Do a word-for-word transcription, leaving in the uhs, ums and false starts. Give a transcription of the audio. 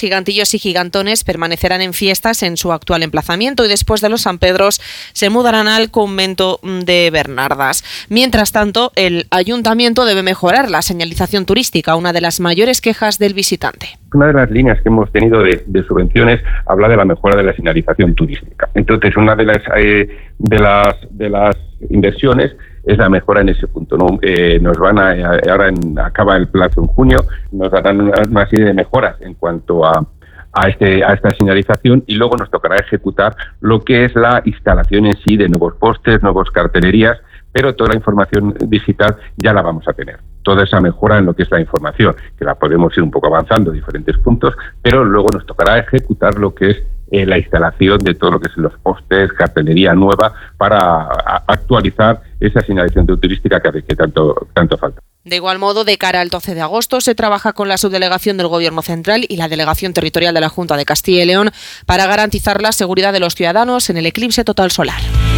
gigantillos y gigantones permanecerán en fiestas en su actual emplazamiento y después de los San Pedros se mudarán al convento de Bernardas. Mientras tanto, el ayuntamiento debe mejorar la señalización turística, una de las mayores quejas del visitante. Una de las líneas que hemos tenido de, de subvenciones habla de la mejora de la señalización turística. Entonces, una de las eh, de las de las inversiones es la mejora en ese punto, ¿no? Eh, nos van a, ahora en, acaba el plazo en junio, nos darán una, una serie de mejoras en cuanto a a este a esta señalización y luego nos tocará ejecutar lo que es la instalación en sí de nuevos postes, nuevos cartelerías, pero toda la información digital ya la vamos a tener. Toda esa mejora en lo que es la información, que la podemos ir un poco avanzando en diferentes puntos, pero luego nos tocará ejecutar lo que es eh, la instalación de todo lo que son los postes, cartelería nueva, para a, actualizar esa señalización turística que, que tanto, tanto falta. De igual modo, de cara al doce de agosto, se trabaja con la subdelegación del Gobierno Central y la Delegación Territorial de la Junta de Castilla y León para garantizar la seguridad de los ciudadanos en el eclipse total solar.